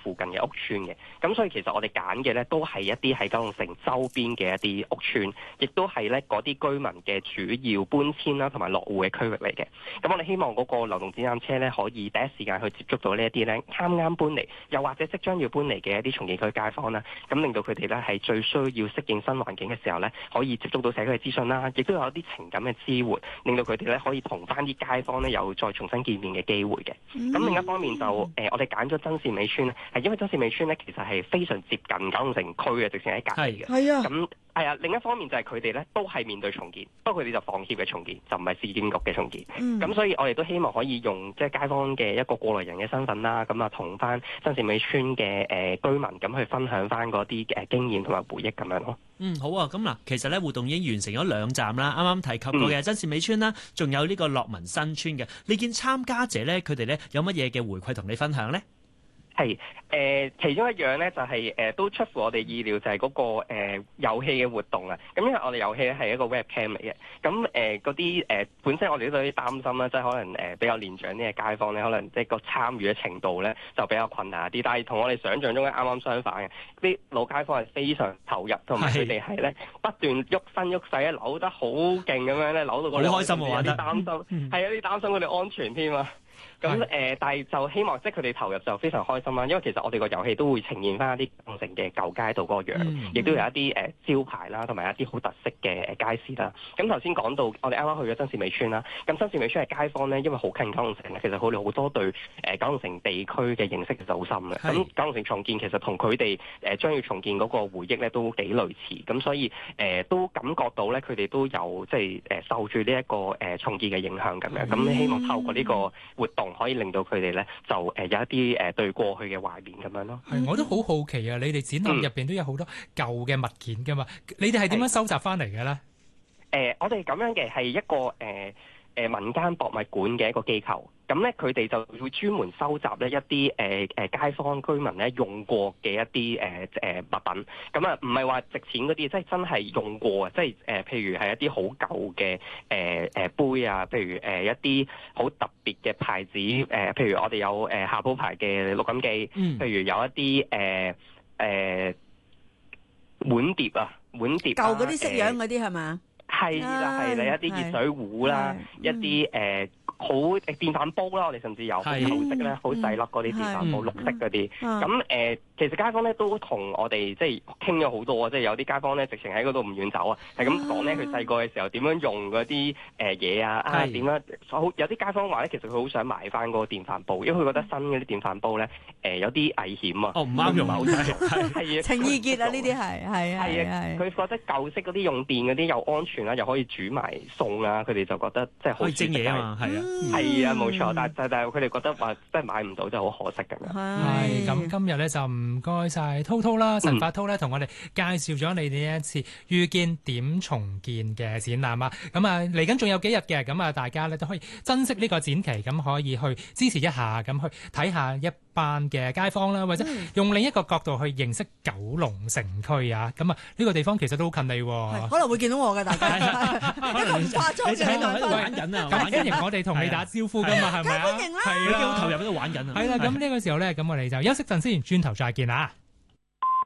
附近嘅屋邨嘅。咁所以其實我哋揀嘅咧都係一啲喺九龍城周邊嘅一啲屋邨，亦都係咧嗰啲居民嘅主要搬遷啦同埋落戶嘅區域嚟嘅。咁我哋希望嗰個流動展覽車咧可以第一時間去接觸到呢一啲咧啱啱搬嚟，又或者即將要搬嚟嘅一啲重建區街坊啦，咁令到佢哋咧係最需要適應新環境嘅時候咧，可以接觸到社區嘅資訊啦，亦都有一啲情感嘅支援，令到佢哋咧可以同翻啲街坊咧有再重新見面嘅機會嘅。咁另一方面就我哋揀咗真善美村咧，係因為真善美村咧其實係非常接近九龍城區嘅，直情喺隔離嘅。 係啊。 咁係啊，另一方面就係佢哋咧都係面對重建，不過佢哋就房協嘅重建，就唔係市建局嘅重建。咁所以我哋都希望可以用即係街坊嘅一個過來人嘅身份啦，咁啊同翻真善美村嘅居民咁去分享翻嗰啲經驗同埋回憶咁樣咯。 好啊，咁嗱，其實咧活動已經完成咗2站啦，啱啱提及過嘅真善美村啦，仲有呢個樂民新村嘅。你見參加者咧，佢哋咧有乜嘢嘅回饋同你分享咧？ 係其中一樣咧就係都出乎我哋意料，就係嗰個遊戲嘅活動啊。咁因為我哋遊戲咧係一個 webcam 嚟嘅，咁嗰啲本身我哋都有啲擔心啦，即係可能比較年長啲嘅街坊咧，可能即係個參與嘅程度咧就比較困難啲。但係同我哋想象中嘅啱啱相反嘅，啲老街坊係非常投入，同埋佢哋係咧不斷喐身喐勢咧，扭得好勁咁樣咧，扭到我哋好開心喎，玩得有啲擔心，係有啲擔心佢哋安全添啊。咁但係就希望即係佢哋投入就非常開心啦，因為其實我哋個遊戲都會呈現翻一啲九龍城嘅舊街道嗰個樣，亦都有一啲招牌啦，同埋一啲好特色嘅街市啦。咁頭先講到我哋啱啱去咗真善美村啦，咁真善美村嘅街坊咧，因為好近九龍城，其實佢哋好多對九龍城地區嘅認識其實好深嘅。咁九龍城重建其實同佢哋將要重建嗰個回憶咧都幾類似，咁所以都感覺到咧佢哋都有即係受住呢一個重建嘅影響咁樣。咁希望透過呢個活動可以令到佢哋咧就有一啲對過去嘅懷念咁樣咯。 係，我都好好奇啊！你哋展覽入邊都有好多舊嘅物件噶嘛？你哋係點樣收集翻嚟嘅咧？ 我哋咁樣嘅係一個民間博物館嘅一個機構，咁咧佢哋就會專門收集咧一啲街坊居民咧用過嘅一啲物品，咁啊唔係話值錢嗰啲，即係真係用過啊，即係譬如係一啲好舊嘅杯啊，譬如一啲好特別嘅牌子，譬如我哋有夏普牌嘅錄音機，譬如有一啲碗碟啊，舊嗰啲式樣嗰啲係嘛？ 係啦，一啲熱水壺啦，一啲好電飯煲啦，我哋甚至有好舊式咧，好細粒嗰啲電飯煲，綠色嗰啲。咁其實街坊咧都同我哋即係傾咗好多啊，即係有啲街坊咧直情喺嗰度唔遠走啊，係咁講咧佢細個嘅時候點樣用嗰啲嘢啊，點樣有啲街坊話咧，其實佢好想買翻嗰個電飯煲，因為佢覺得新嗰啲電飯煲咧有啲危險啊， 唔啱用， 係啊， 情意結啊，呢啲係啊，佢覺得舊式嗰啲用電嗰啲又安全啦，又可以煮埋餸啊，佢哋就覺得即係好蒸嘢啊嘛，係啊。 係啊，冇錯，但係佢哋覺得話真係買唔到，真係好可惜咁樣。 係咁，今日咧就唔該晒濤濤啦，陳發濤咧同我哋介紹咗你哋一次遇見點重建嘅展覽啊。咁啊，嚟緊仲有幾日嘅，咁啊，大家咧都可以珍惜呢個展期，咁可以去支持一下，咁去睇下一班嘅街坊啦，或者用另一個角度去認識九龍城區啊。咁啊，呢個地方其實都好近你喎， 可能會見到我嘅大家，可能化妝嘅喺度玩緊啊， 咁歡迎我哋同你打招呼噶嘛，係咪啊？ 歡迎啦， 係啦，好投入喺度玩緊啊。 係啦，咁呢個時候咧，咁我哋就休息陣先，轉頭再見啦。